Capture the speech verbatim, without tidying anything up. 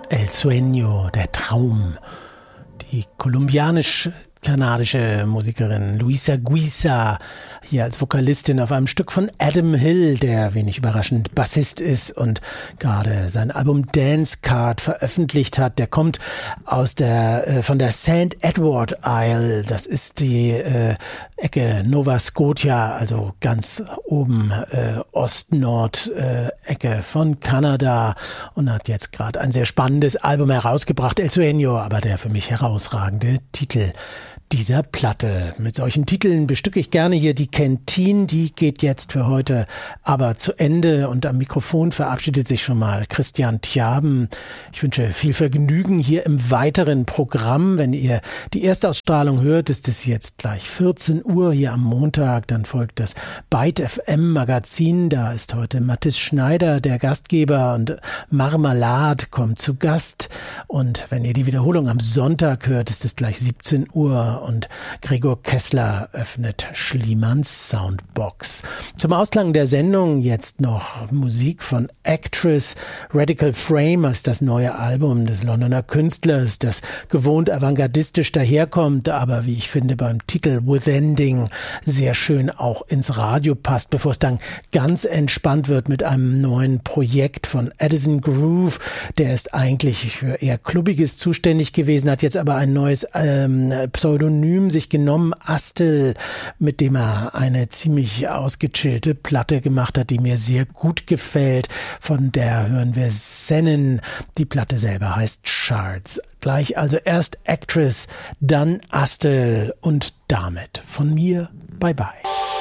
El Sueño, der Traum. Die kolumbianisch-kanadische Musikerin Luisa Guisa hier als Vokalistin auf einem Stück von Adam Hill, der wenig überraschend Bassist ist und gerade sein Album Dance Card veröffentlicht hat. Der kommt aus der äh, von der Saint Edward Isle. Das ist die äh, Ecke Nova Scotia, also ganz oben äh, Ost-Nord-Ecke äh, von Kanada, und hat jetzt gerade ein sehr spannendes Album herausgebracht, El Sueño, aber der für mich herausragende Titel dieser Platte. Mit solchen Titeln bestücke ich gerne hier die Kentine, die geht jetzt für heute aber zu Ende, und am Mikrofon verabschiedet sich schon mal Christian Tjaben. Ich wünsche viel Vergnügen hier im weiteren Programm. Wenn ihr die Erstausstrahlung hört, ist es jetzt gleich vierzehn Uhr hier am Montag, dann folgt das Byte F M Magazin, da ist heute Mathis Schneider der Gastgeber und Marmalade kommt zu Gast, und wenn ihr die Wiederholung am Sonntag hört, ist es gleich siebzehn Uhr und Gregor Kessler öffnet Schliemanns Soundbox. Zum Ausklang der Sendung jetzt noch Musik von Actress. Radical Frame ist das neue Album des Londoner Künstlers, das gewohnt avantgardistisch daherkommt, aber wie ich finde beim Titel With Ending sehr schön auch ins Radio passt, bevor es dann ganz entspannt wird mit einem neuen Projekt von Addison Groove. Der ist eigentlich für eher Klubbiges zuständig gewesen, hat jetzt aber ein neues ähm, Pseudonym sich genommen, Astel, mit dem er eine ziemlich ausgechillte Platte gemacht hat, die mir sehr gut gefällt. Von der hören wir Sennen. Die Platte selber heißt Shards. Gleich also erst Actress, dann Astel, und damit von mir bye bye.